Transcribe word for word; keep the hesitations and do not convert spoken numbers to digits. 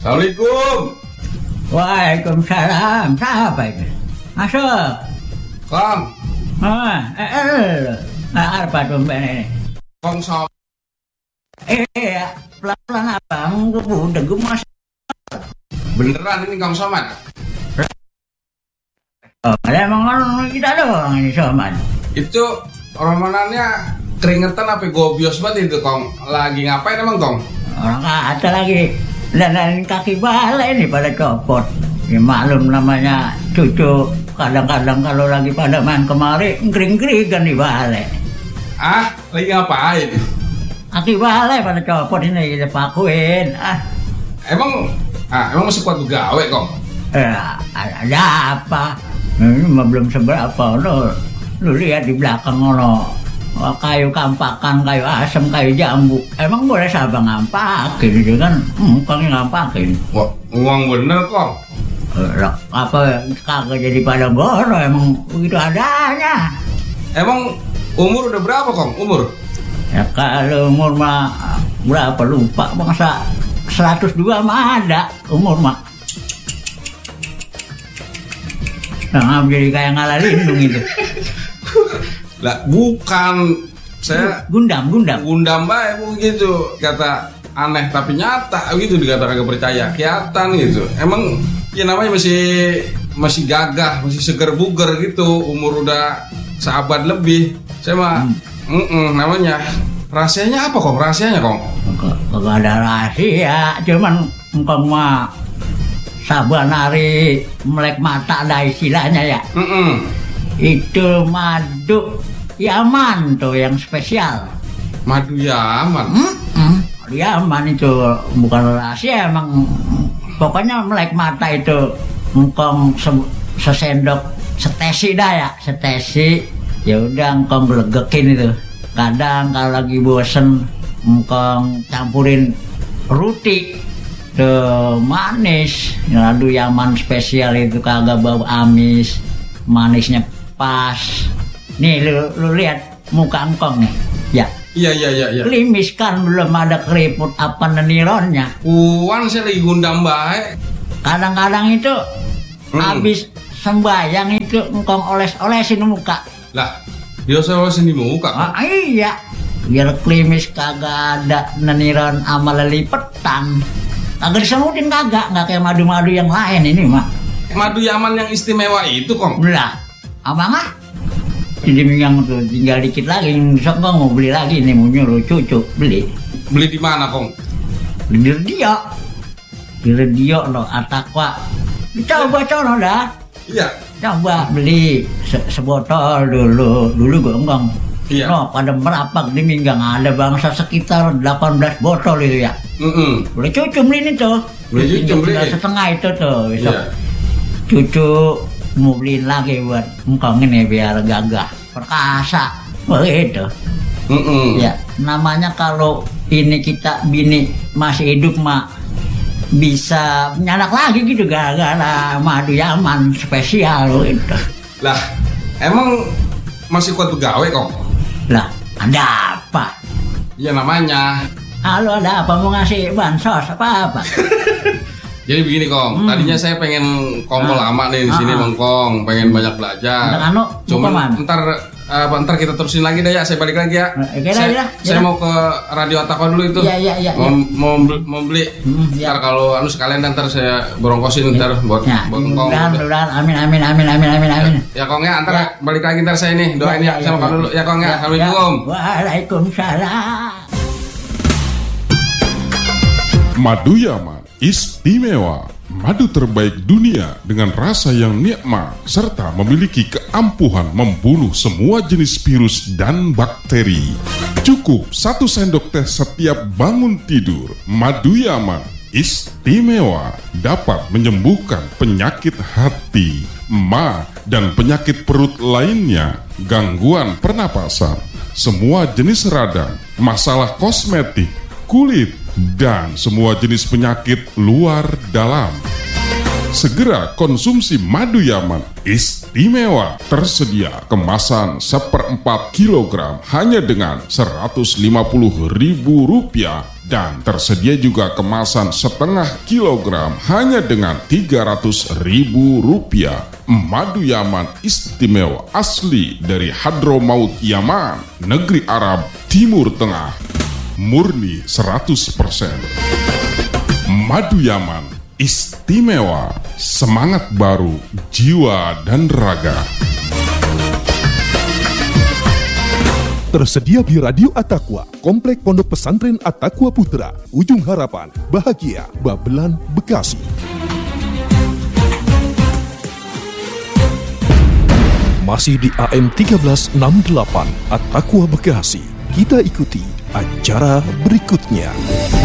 Assalamualaikum. Waalaikumsalam. Siapa itu? Masuk. Kong. Ah, eh, eh, apa tuh mbak ini? Kong Som. Eh, pelan-pelan abang, gue udah gue masuk. Beneran ini Kong Somad? Oh, emang orang kita doang ini Somad. Itu romanannya keringetan apa gobios banget itu Kong. Lagi ngapain emang Kong? Orang kata lagi dandanin kaki balai nih pada copot. Ya maklum namanya cucu. Kadang-kadang kalau lagi pada main kemari ngering-ngeringan di balai. Ah, lagi ngapain? Kaki balai pada copot ini kita pakuin. Ah, Emang ah, emang masih kuat begawe Kong? eh, ada apa? Ini mah belum seberapa. Lo, lu lihat di belakang ono kayu kampakan, kayu asem, kayu jambu. Emang boleh sabang ngampakin gitu kan? Hmm, Kong ngampakin. Wah, uang bener Kong. Eh, apa kagak jadi pada goro emang begitu adanya. Emang umur udah berapa Kong? Umur? Ya kalau umur mah berapa lupa, masa seratus dua mah ada umur mah. Nah, jadi kayak ngalah lindung itu. Lah, bukan. Saya Gundam, Gundam. Gundam bae begitu. Kata aneh tapi nyata gitu, dikata kagak percaya. Kelihatan gitu. Emang ya namanya masih masih gagah, masih seger buger gitu. Umur udah seabad lebih. Saya mah Hmm. mm-mm, namanya rahasianya apa Kong? Rahasianya Kong? Kagak ada rahasia, cuman engkong mah saban hari melek mata ada istilahnya ya. Mm-mm. Itu madu Yaman tuh yang spesial. Madu Yaman. Hmm, Yaman itu bukan rahasia emang. Pokoknya melek mata itu engkong se- sesendok setesi dah ya, setesi. Ya udah engkong gelegekin itu. Kadang kalau lagi bosen engkong campurin roti tuh manis. Madu Yaman spesial itu kagak bau amis, manisnya pas. Nih lu, lu lihat muka engkong nih. Ya. Iya iya iya iya. Klimis kan belum ada keriput apa nenironnya. Puan saya lagi Gundam bae. Kadang-kadang itu Hmm. habis sembayang itu engkong oles-olesin muka. Lah, dia saya di muka. Ah, iya. Biar klimis kagak ada neniron sama lelipetan. Kagak disemutin kagak, nggak kayak madu-madu yang lain ini mah. Madu Yaman yang istimewa itu Kong. Belah, abang ah. Jadi minggang tuh tinggal dikit lagi, besok gua mau beli lagi nih, mau nyuruh cucu beli. Beli di mana Kong? Beli di radio. Di radio lo, Atakwa. Coba coba dah. Iya. Coba beli se- sebotol dulu. Dulu gua enggak. Iya. No, pada merapak di minggang ada bangsa sekitar delapan belas botol itu ya. Mm-mm. Boleh cucu beli ini tuh. Boleh cucu beli. Tinggal setengah itu tuh. Besok Iya. cucu mau beliin lagi buat engkong ini biar gagah perkasa begitu. Mm-mm. Ya namanya kalau ini kita bini masih hidup mah bisa nyanak lagi gitu gara-gara madu Yaman spesial gitu. Lah, emang masih kuat begawe Kong? Lah ada apa? Iya namanya. Halo ada apa mau ngasih bansos apa apa? Jadi begini Kong, Hmm. tadinya saya pengen kongkol Ah. lama nih di sini Ah. Bang Kong, pengen banyak belajar. Dengan anu, Cuman mau kemana? ntar apa ntar kita terusin lagi dah ya, saya balik lagi ya. Eh, kira, saya, kira, saya kira. mau ke Radio Atakwa dulu itu. Iya, iya, iya, Mau, iya. mau, beli- mau beli. Hmm, iya. Ntar kalau anu sekalian ntar saya borongkosin ntar buat Ya, buat Kong. mudah-mudahan, mudah-mudahan, amin, amin, amin, amin, amin, amin. Ya Kong ya, ntar Ya. balik lagi ntar saya nih doain ya, sama Kong dulu ya Kong ya. Assalamualaikum. Waalaikumsalam. Madu Yaman istimewa, madu terbaik dunia dengan rasa yang nikmat serta memiliki keampuhan membunuh semua jenis virus dan bakteri. Cukup satu sendok teh setiap bangun tidur. Madu Yaman istimewa, dapat menyembuhkan penyakit hati, ma, dan penyakit perut lainnya, gangguan pernapasan, semua jenis radang, masalah kosmetik, kulit, dan semua jenis penyakit luar dalam. Segera konsumsi madu Yaman istimewa. Tersedia kemasan seperempat kilogram hanya dengan seratus lima puluh ribu rupiah. Dan tersedia juga kemasan setengah kilogram hanya dengan tiga ratus ribu rupiah. Madu Yaman istimewa asli dari Hadramaut Yaman, negeri Arab Timur Tengah. Murni seratus persen. Madu Yaman istimewa, semangat baru, jiwa dan raga. Tersedia di Radio At-Taqwa, Komplek Pondok Pesantren At-Taqwa Putra, Ujung Harapan, Bahagia, Babelan, Bekasi. Masih di A M seribu tiga ratus enam puluh delapan At-Taqwa Bekasi. Kita ikuti acara berikutnya.